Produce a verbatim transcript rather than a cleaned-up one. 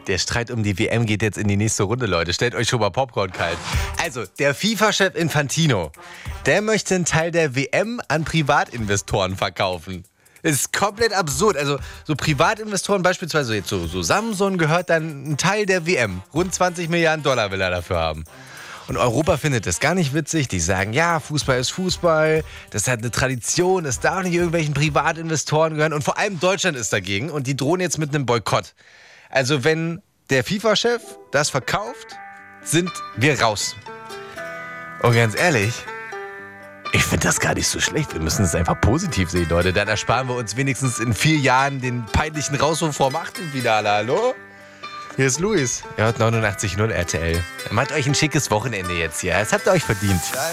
Der Streit um die W M geht jetzt in die nächste Runde, Leute. Stellt euch schon mal Popcorn kalt. Also, der FIFA-Chef Infantino, der möchte einen Teil der W M an Privatinvestoren verkaufen. Das ist komplett absurd. Also, so Privatinvestoren, beispielsweise jetzt so, so Samsung, gehört dann ein Teil der W M. Rund zwanzig Milliarden Dollar will er dafür haben. Und Europa findet das gar nicht witzig. Die sagen, ja, Fußball ist Fußball, das hat eine Tradition, das darf nicht irgendwelchen Privatinvestoren gehören. Und vor allem Deutschland ist dagegen und die drohen jetzt mit einem Boykott. Also wenn der FIFA-Chef das verkauft, sind wir raus. Und ganz ehrlich, ich finde das gar nicht so schlecht. Wir müssen es einfach positiv sehen, Leute. Dann ersparen wir uns wenigstens in vier Jahren den peinlichen Rauswurf vorm Achtelfinale. Hallo? Hier ist Luis. Ihr hört neunundachtzig Komma null R T L. Macht euch ein schickes Wochenende jetzt hier. Das habt ihr euch verdient.